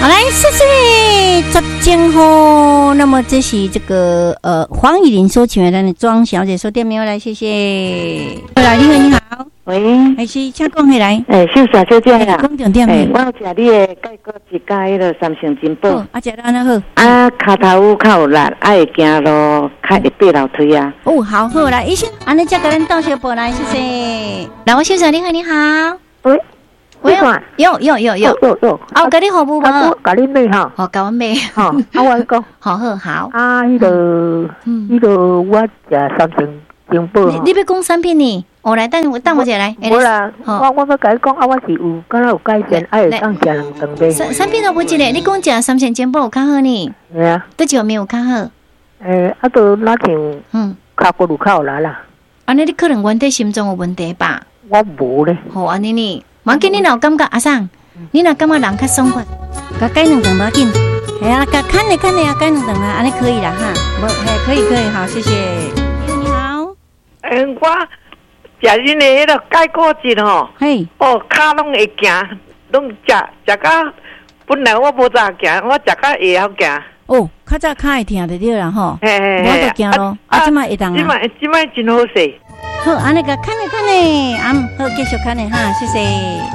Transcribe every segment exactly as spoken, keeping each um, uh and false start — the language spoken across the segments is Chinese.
好，来谢谢十间吼。那么这是这个呃黄以玲所请来的庄小姐说店没有来，谢谢。来，你好，你好， 喂， 还是请讲起来。 诶，秀霞小姐啊， 讲重点。 诶，我有食你的钙骨一加迄个三成金宝。 啊，食得安那好。 啊，骹头较有力，爱会行路，较会爬楼梯啊。 哦，好好来，医生，安尼再给咱倒小宝来，谢谢。来，我秀霞，你好，你好。 喂。 喂，有有有有有有， 啊，甲你服务无？ 甲你买吼， 好，甲我买。 吼，啊，我讲， 好好好。 啊，迄个，迄个，我食三成金宝。 你你要讲产品呢？我来等我等我一下来。 无啦，我我要甲你讲，啊，我是有，敢若有改善，爱会当食两顿呗。 产产品都无一个，你讲食三成金宝有较好呢？ 对啊。 对就没有较好。 诶，啊，都哪像，嗯，骹骨有较有力啦。 安尼你可能原底心脏有问题吧？ 我无咧。 好，安尼呢？冇紧，你若有感觉阿桑，你若感觉人较爽快，甲改两顿冇紧，系啊，甲看咧看咧啊，改两顿啊，安尼可以啦哈，无嘿，可以可以，好，谢谢。你好， 嗯，我食恁的迄个钙骨质吼， 嘿， 哦，骹拢会行，拢食食到本来我无咋行，我食到会晓行。 哦，较早骹会疼就对啦吼， 嘿嘿嘿，我都行咯，啊，即摆会当啊， 即摆即摆真好势。 好，安尼个看咧看咧，啊，好，继续看咧哈，谢谢。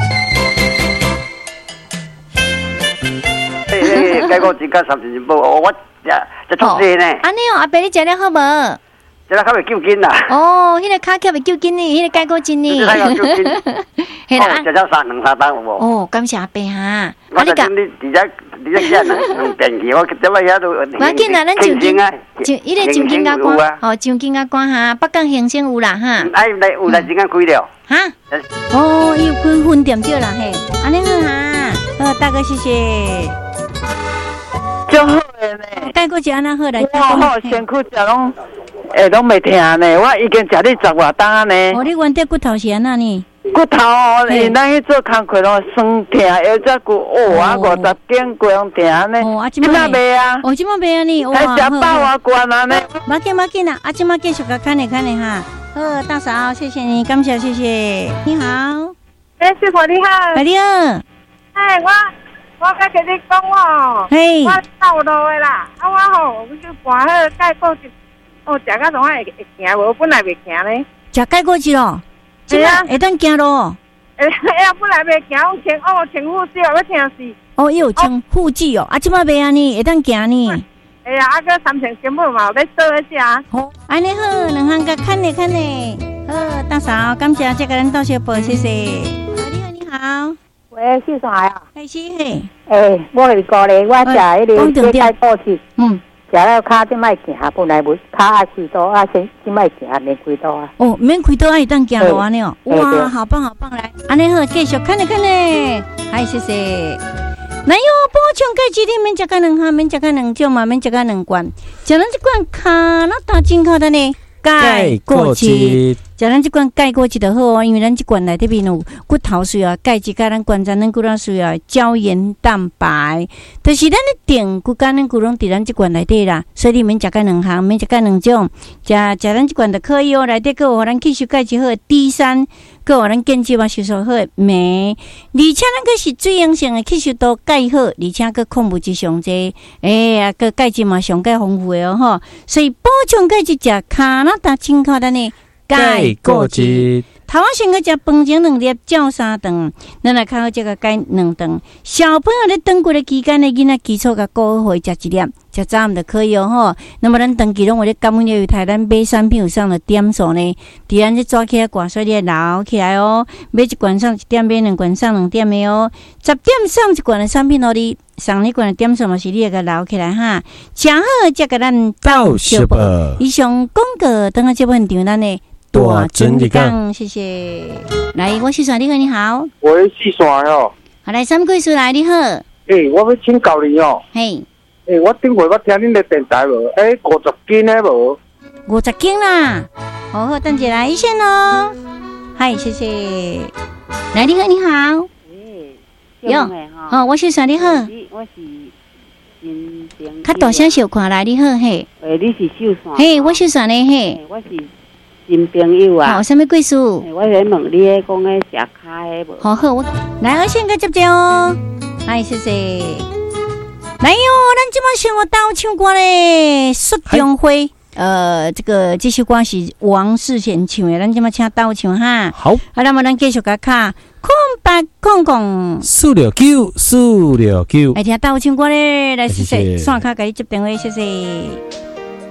嘿嘿，钙骨质甲三成金宝，我食食足济呢。 安尼哦，阿伯你食了好无？ 食了较袂揪筋啦。 哦，迄个骹脚袂揪筋呢，迄个钙骨质呢。 嘿啦，食了三两三担有无？ 哦，感谢阿伯哈。 我就讲你伫遮伫遮遐两电器，我这摆遐都。 无要紧啦，咱上筋啊，就伊个上筋甲关，哦，上筋甲关哈，北港行星有啦哈。 哎，来有来时间开了。 哈？哦，伊有开分店对啦嘿，安尼好哈，好大哥谢谢。 足好诶呢， 钙骨质安那好来。 我吼身躯食拢，诶，拢袂疼呢。我已经食你十外担呢。 哦，你原底骨头是安那呢？ 骨头哦，因咱去做工课咯，酸疼，腰只骨哦啊五十点过拢疼呢。 哦，啊，即摆袂啊？ 哦，即摆袂啊呢？ 哇，还食百外罐啊呢？ 冇紧冇紧啦，啊，即摆继续甲看咧看咧哈。好，大嫂，谢谢你，感谢谢谢。你好， 哎，师傅你好。 哎你好。 哎，我我甲跟你讲哦， 嘿， 我走路的啦，啊我吼，我就搬迄个钙骨质，哦，食甲总会会行，无本来袂行咧。 食钙骨质咯？是啊，会当行咯。 哎呀，本来袂行，我穿哦穿护具，我疼死。 哦，伊有穿护具哦，啊，即摆袂安尼，会当行呢。 哎呀，啊个三成金宝嘛，有咧做一下。 好，安尼好，两项甲看咧看咧。好，大嫂，感谢这个人到小宝，谢谢。你好，你好。 喂，是啥呀？ 哎是嘿。 诶，我是讲咧，我食迄个钙骨质， 嗯， 食了骹即摆行，本来无骹爱开刀，啊，先即摆行免开刀啊。 哦，免开刀爱当行路安尼哦。哇，好棒好棒，来，安尼好，继续看咧看咧。嗨，谢谢。那有补充钙质你免食个两项，免食个两种嘛，免食个两罐。食咱这罐卡那大真好的呢，钙骨质。食咱这罐钙骨质就好哦，因为咱这罐内底面有骨头需要钙质，甲咱关节咱骨头需要胶原蛋白，就是咱的电骨甲咱骨拢伫咱这罐内底啦，所以你免食个两项，免食个两种，食食咱这罐就可以哦。内底个有咱吸收钙质好 D 三，个有咱建基嘛吸收好镁，而且咱个是水溶性的吸收到钙好，而且个矿物质上济，哎呀，个钙质嘛上钙丰富的哦吼，所以补充钙质食卡那达真靠的呢。钙骨质，头仔先个食饭前两粒，照三顿，咱来较好这个钙两顿。小朋友咧长骨的期间咧，囡仔基础甲顾好，食一粒，食早暗就可以哦吼。那么咱长期拢有咧感染了，台咱买产品有上的点数呢，伫咱这抓起来挂水咧留起来哦。买一罐上一点，买两罐上两点的哦。十点上一罐的产品哦，你上一罐的点数嘛是你个留起来哈。吃好再甲咱到小宝。以上广告等下这本场咱呢。大真理讲，谢谢。来，我是算你好，你好。 我是算哦。 好，来，三贵叔来，你好。 诶、欸，我要请教你哦。 嘿。 诶、欸，我顶回我听恁的电台无？诶、欸，五十斤的无？ 五十斤啦。好好，等姐来一线哦。嗨，谢谢。来，你好，你好。诶，有。哦，我是算你好。 我是新平。 较大声小看来，你好嘿。 诶，你是秀算。 嘿，我是算你嘿。 我是。新朋友啊， 好，什么贵数？ 我来问你，讲个食卡的无？ 好好，我来，我先个接接哦。嗨，谢谢。 来哟，咱即摆先我倒唱歌咧，雪中花。呃，这个这首歌是王世贤唱的，咱即摆请倒唱哈。 好， 好，那么咱继续甲卡空白空空四六九四六九， 来听倒唱歌咧，来谢谢， 谢谢线卡甲你接电话，谢谢。